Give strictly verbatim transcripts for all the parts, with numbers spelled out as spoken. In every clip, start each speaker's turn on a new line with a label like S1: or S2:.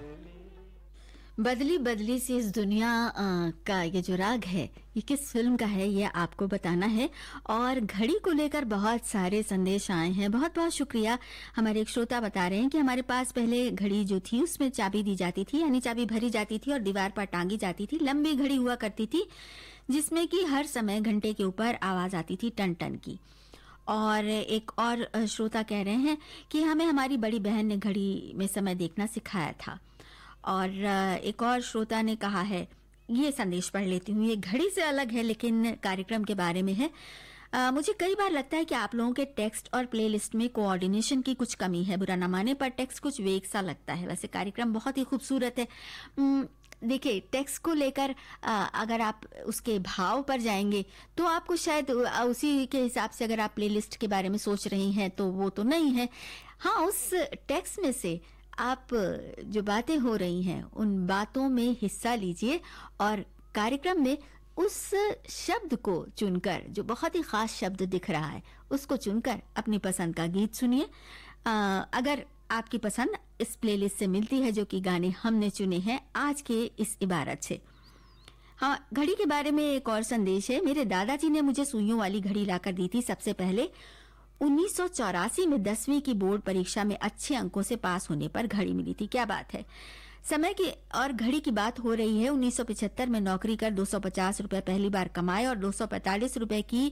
S1: बदली बदली सी इस दुनिया अ, का ये जो राग है, ये किस फिल्म का है ये आपको बताना है। और घड़ी को लेकर बहुत सारे संदेश आए हैं। बहुत बहुत शुक्रिया। हमारे एक श्रोता बता रहे हैं कि हमारे पास पहले घड़ी जो थी उसमें चाबी दी जाती थी, यानी चाबी भरी जाती थी और दीवार पर टांगी जाती थी। लंबी घड़ी हुआ करती थी जिसमें कि हर समय घंटे के ऊपर आवाज आती थी टन टन की। और एक और अ, श्रोता कह रहे हैं कि हमें हमारी बड़ी बहन ने घड़ी में समय देखना सिखाया था। और अ, एक और श्रोता ने कहा है, ये संदेश पढ़ लेती हूँ, ये घड़ी से अलग है लेकिन कार्यक्रम के बारे में है। अ, मुझे कई बार लगता है कि आप लोगों के टेक्स्ट और प्लेलिस्ट में कोऑर्डिनेशन की कुछ कमी है। बुरा न माने पर टेक्स्ट कुछ वेग सा लगता है। वैसे कार्यक्रम बहुत ही खूबसूरत है। उम, देखिए, टेक्स्ट को लेकर अ, अगर आप उसके भाव पर जाएंगे तो आपको शायद अ, उसी के हिसाब से, अगर आप प्लेलिस्ट के बारे में सोच रही हैं तो वो तो नहीं है। हाँ, उस टेक्स्ट में से आप जो बातें हो रही हैं उन बातों में हिस्सा लीजिए और कार्यक्रम में उस शब्द को चुनकर, जो बहुत ही खास शब्द दिख रहा है, उसको चुनकर अपनी पसंद का गीत सुनिए। अ, अगर आपकी पसंद इस प्लेलिस्ट से मिलती है जो कि गाने हमने चुने हैं आज के इस इबारत से। हाँ, घड़ी के बारे में एक और संदेश है। मेरे दादाजी ने मुझे सुइयों वाली घड़ी लाकर दी थी सबसे पहले उन्नीस सौ चौरासी में। दसवीं की बोर्ड परीक्षा में अच्छे अंकों से पास होने पर घड़ी मिली थी। क्या बात है। समय की और घड़ी की बात हो रही है। उन्नीस सौ पचहत्तर में नौकरी कर दो सौ पचास रुपए पहली बार कमाए और दो सौ पैंतालीस रुपए की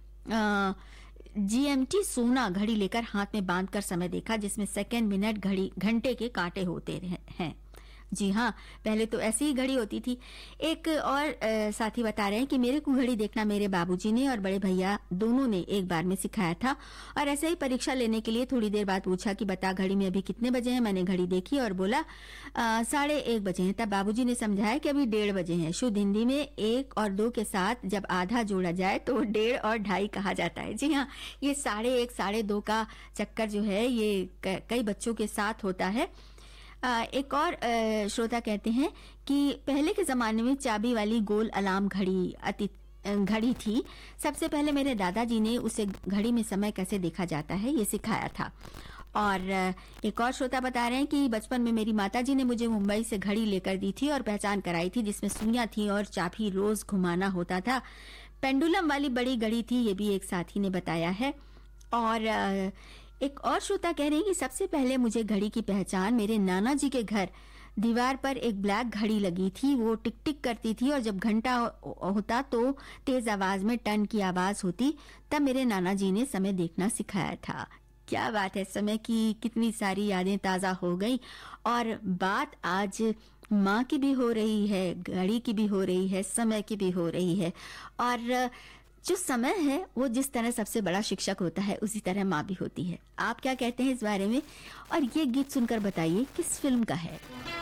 S1: जीएमटी सोना घड़ी लेकर हाथ में बांधकर समय देखा, जिसमें सेकंड, मिनट, घड़ी, घंटे के कांटे होते हैं। जी हाँ, पहले तो ऐसी ही घड़ी होती थी। एक और आ, साथी बता रहे हैं कि मेरे को घड़ी देखना मेरे बाबूजी ने और बड़े भैया दोनों ने एक बार में सिखाया था। और ऐसे ही परीक्षा लेने के लिए थोड़ी देर बाद पूछा कि बता घड़ी में अभी कितने बजे हैं। मैंने घड़ी देखी और बोला साढ़े एक बजे हैं। तब बाबूजी ने समझाया कि अभी डेढ़ बजे हैं। शुद्ध हिंदी में एक और दो के साथ जब आधा जोड़ा जाए तो डेढ़ और ढाई कहा जाता है। जी हाँ, ये साढ़े एक साढ़े दो का चक्कर जो है ये कई बच्चों के साथ होता है। एक और श्रोता कहते हैं कि पहले के जमाने में चाबी वाली गोल अलार्म घड़ी अति घड़ी थी। सबसे पहले मेरे दादाजी ने उसे घड़ी में समय कैसे देखा जाता है ये सिखाया था। और एक और श्रोता बता रहे हैं कि बचपन में मेरी माताजी ने मुझे मुंबई से घड़ी लेकर दी थी और पहचान कराई थी, जिसमें सुइयां थी और चाबी रोज घुमाना होता था। पेंडुलम वाली बड़ी घड़ी थी, ये भी एक साथी ने बताया है। और एक और श्रोता कह रहे हैं कि सबसे पहले मुझे घड़ी की पहचान मेरे नाना जी के घर दीवार पर एक ब्लैक घड़ी लगी थी। वो टिक टिक करती थी और जब घंटा होता तो तेज आवाज में टन की आवाज होती। तब मेरे नाना जी ने समय देखना सिखाया था। क्या बात है, समय की कितनी सारी यादें ताजा हो गई। और बात आज माँ की भी हो रही है, घड़ी की भी हो रही है, समय की भी हो रही है। और जो समय है वो जिस तरह सबसे बड़ा शिक्षक होता है उसी तरह माँ भी होती है। आप क्या कहते हैं इस बारे में? और ये गीत सुनकर बताइए किस फिल्म का है।